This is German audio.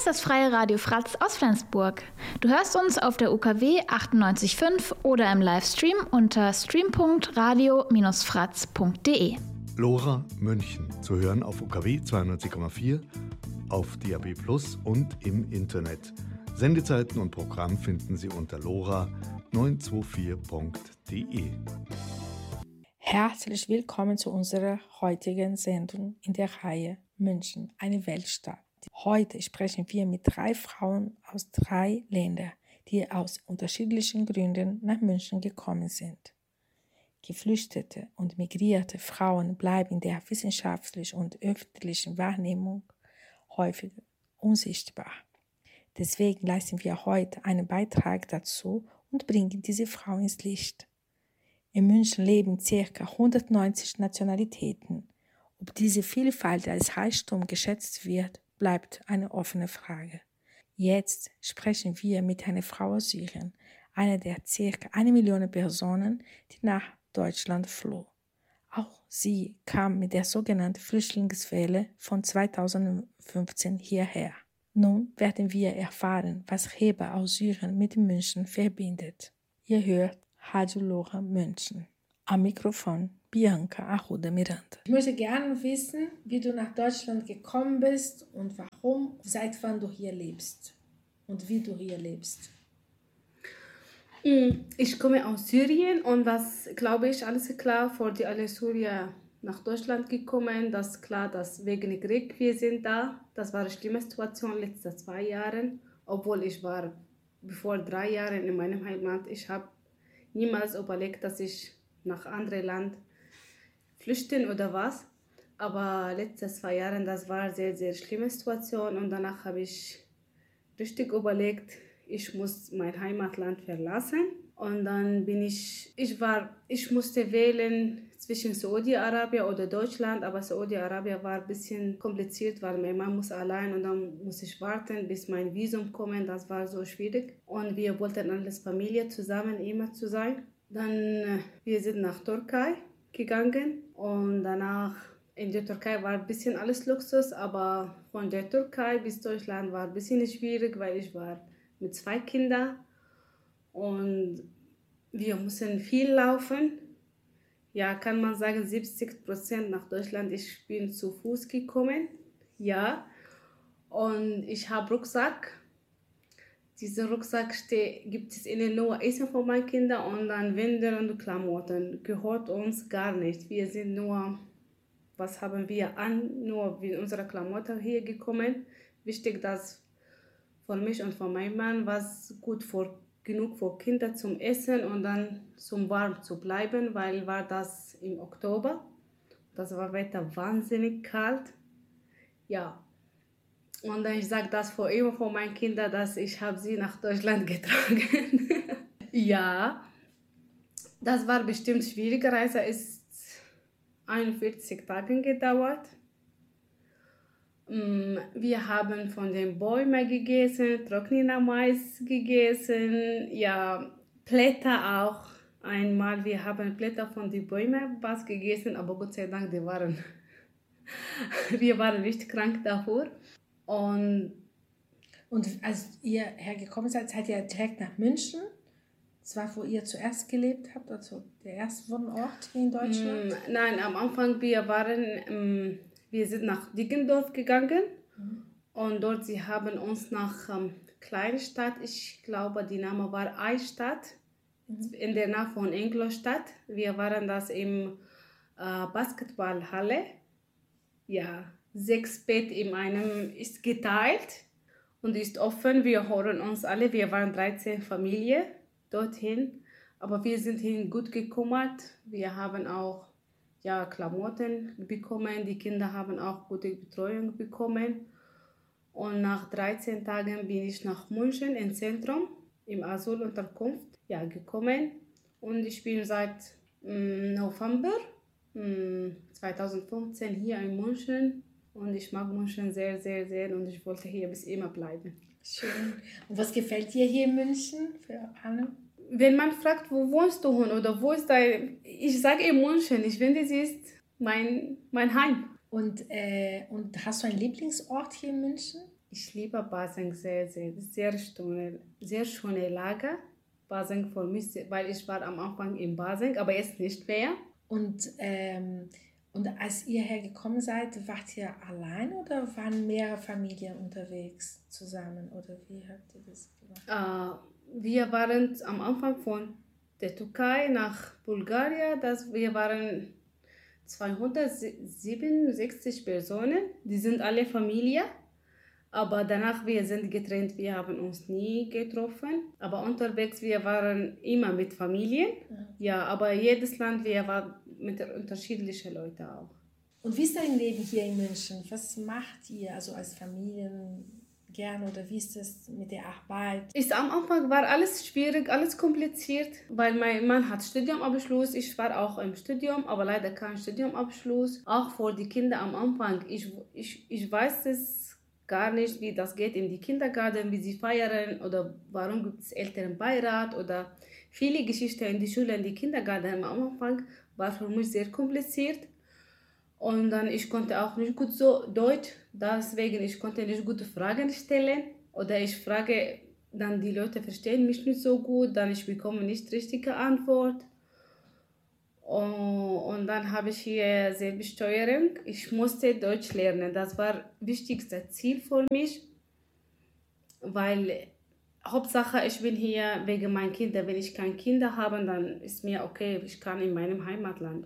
das Freie Radio Fratz aus Flensburg. Du hörst uns auf der UKW 98.5 oder im Livestream unter stream.radio-fratz.de. Lora München zu hören auf UKW 92,4, auf DAB+ und im Internet. Sendezeiten und Programm finden Sie unter lora924.de. Herzlich willkommen zu unserer heutigen Sendung in der Reihe München, eine Weltstadt. Heute sprechen wir mit 3 Frauen aus 3 Ländern, die aus unterschiedlichen Gründen nach München gekommen sind. Geflüchtete und migrierte Frauen bleiben in der wissenschaftlichen und öffentlichen Wahrnehmung häufig unsichtbar. Deswegen leisten wir heute einen Beitrag dazu und bringen diese Frauen ins Licht. In München leben ca. 190 Nationalitäten. Ob diese Vielfalt als Reichtum geschätzt wird, bleibt eine offene Frage. Jetzt sprechen wir mit einer Frau aus Syrien, einer der ca. 1 Million Personen, die nach Deutschland floh. Auch sie kam mit der sogenannten Flüchtlingswelle von 2015 hierher. Nun werden wir erfahren, was Reba aus Syrien mit München verbindet. Ihr hört Radio Lora München. Am Mikrofon Bianca Arruda Miranda. Ich möchte gerne wissen, wie du nach Deutschland gekommen bist und warum, seit wann du hier lebst und wie du hier lebst. Ich komme aus Syrien und was glaube ich, alles klar, vor die alle Syrier nach Deutschland gekommen, das ist klar, dass wegen Krieg wir sind da. Das war eine schlimme Situation letzte 2 Jahre, obwohl ich war bevor 3 Jahren in meinem Heimat. Ich habe niemals überlegt, dass ich nach anderem Land flüchten oder was. Aber letzte 2 Jahre, das war eine sehr, sehr schlimme Situation. Und danach habe ich richtig überlegt, ich muss mein Heimatland verlassen. Und dann ich musste wählen zwischen Saudi-Arabien oder Deutschland. Aber Saudi-Arabien war ein bisschen kompliziert, weil mein Mann muss allein und dann muss ich warten, bis mein Visum kommt. Das war so schwierig. Und wir wollten als Familie zusammen immer zu sein. Dann wir sind nach Türkei gegangen und danach in der Türkei war ein bisschen alles Luxus, aber von der Türkei bis Deutschland war ein bisschen schwierig, weil ich war mit 2 Kindern und wir mussten viel laufen. Ja, kann man sagen 70% nach Deutschland. Ich bin zu Fuß gekommen, ja, und ich habe Rucksack. Diesen Rucksack gibt es innen nur Essen für meine Kinder und dann Windeln und Klamotten. Gehört uns gar nicht. Wir sind nur, was haben wir an, nur wie unsere Klamotten hier gekommen. Wichtig, dass für mich und für meinen Mann was gut genug für Kinder zum Essen und dann zum warm zu bleiben, weil war das im Oktober. Das war Wetter wahnsinnig kalt. Ja. Und dann ich sage das vor immer vor meinen Kindern, dass ich habe sie nach Deutschland getragen. Ja, das war bestimmt schwierige Reise. Es ist 41 Tage gedauert. Wir haben von den Bäumen gegessen, trockener Mais gegessen, ja, Blätter auch. Einmal, wir haben Blätter von den Bäumen was gegessen, aber Gott sei Dank, wir waren nicht krank davor. Und als ihr hergekommen seid, seid ihr direkt nach München? Das war, wo ihr zuerst gelebt habt, also der erste Wohnort hier in Deutschland? Nein, am Anfang wir sind nach Deggendorf gegangen und dort sie haben uns nach Kleinstadt, ich glaube, die Name war Eichstätt, in der Nähe von Ingolstadt. Wir waren das im Basketballhalle. Ja, 6 Bett in einem ist geteilt und ist offen. Wir hören uns alle. Wir waren 13 Familien dorthin, aber wir sind hin gut gekümmert. Wir haben auch Klamotten bekommen. Die Kinder haben auch gute Betreuung bekommen. Und nach 13 Tagen bin ich nach München im Zentrum, im Asylunterkunft, gekommen. Und ich bin seit November 2015 hier in München. Und ich mag München sehr, sehr, sehr und ich wollte hier bis immer bleiben. Schön. Und was gefällt dir hier in München für Anne? Wenn man fragt, wo wohnst du oder wo ist dein... Ich sage in München, ich finde, sie ist mein Heim. Und hast du einen Lieblingsort hier in München? Ich liebe Basing sehr, sehr. Das ist sehr schöne Lage. Basing für mich, weil ich war am Anfang in Basing, aber jetzt nicht mehr. Und als ihr hergekommen seid, wart ihr allein oder waren mehrere Familien unterwegs zusammen? Oder wie habt ihr das gemacht? Wir waren am Anfang von der Türkei nach Bulgarien. Wir waren 267 Personen. Die sind alle Familie. Aber danach, wir sind getrennt, wir haben uns nie getroffen. Aber unterwegs, wir waren immer mit Familien. Ja, aber jedes Land, wir waren mit unterschiedlichen Leuten auch. Und wie ist dein Leben hier in München? Was macht ihr also als Familien gern oder wie ist das mit der Arbeit? Am Anfang war alles schwierig, alles kompliziert, weil mein Mann hat Studiumabschluss, ich war auch im Studium, aber leider kein Studiumabschluss. Auch für die Kinder am Anfang, ich weiß es gar nicht, wie das geht in die Kindergarten, wie sie feiern oder warum gibt es Elternbeirat oder viele Geschichten in die Schule, in die Kindergarten am Anfang war für mich sehr kompliziert. Und dann, ich konnte auch nicht gut so Deutsch, deswegen ich konnte nicht gute Fragen stellen. Oder ich frage, dann die Leute verstehen mich nicht so gut, dann ich bekomme nicht richtige Antwort. Und dann habe ich hier Selbststeuerung. Ich musste Deutsch lernen. Das war das wichtigste Ziel für mich, weil Hauptsache ich bin hier wegen meinen Kindern. Wenn ich keine Kinder habe, dann ist mir okay, ich kann in meinem Heimatland.